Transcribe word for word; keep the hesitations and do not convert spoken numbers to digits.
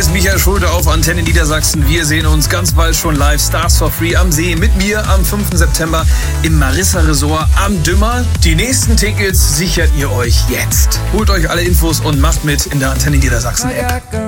ist Michael Schulte auf Antenne Niedersachsen. Wir sehen uns ganz bald schon live. Stars for Free am See mit mir am fünften September im Marissa Resort am Dümmer. Die nächsten Tickets sichert ihr euch jetzt. Holt euch alle Infos und macht mit in der Antenne Niedersachsen App.